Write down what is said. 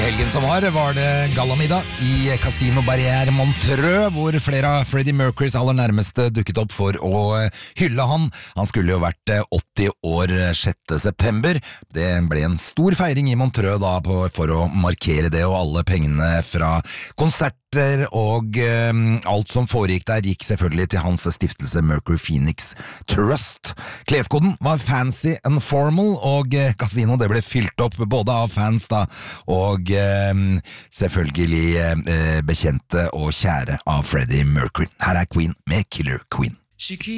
helgen som var det gallamiddag i Casino Barrière Montreux, hvor flere av Freddie Mercurys aller nærmeste dukket opp for å hylle han. Han skulle jo vært 80 år 6. september. Det ble en stor feiring i Montreux da for å markere det, og alle pengene fra konserter og alt som foregikk der gikk selvfølgelig til hans stiftelse Mercury Phoenix Trust. Kleskoden var fancy and formal, og Casino det ble fylt opp både av fans da, og selvfølgelig bekjente og kjære av Freddie Mercury. Her Queen med Killer Queen.